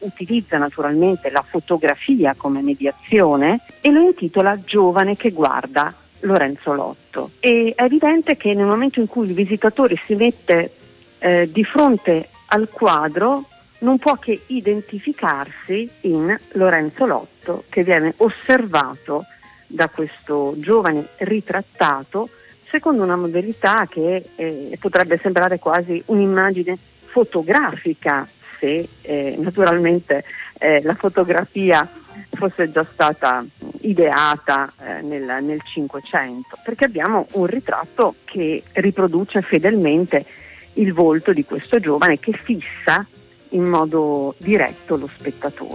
utilizza naturalmente la fotografia come mediazione e lo intitola Giovane che guarda Lorenzo Lotto. E è evidente che nel momento in cui il visitatore si mette di fronte al quadro non può che identificarsi in Lorenzo Lotto, che viene osservato da questo giovane ritrattato secondo una modalità che potrebbe sembrare quasi un'immagine fotografica, se naturalmente la fotografia fosse già stata ideata nel Cinquecento, perché abbiamo un ritratto che riproduce fedelmente il volto di questo giovane che fissa in modo diretto lo spettatore.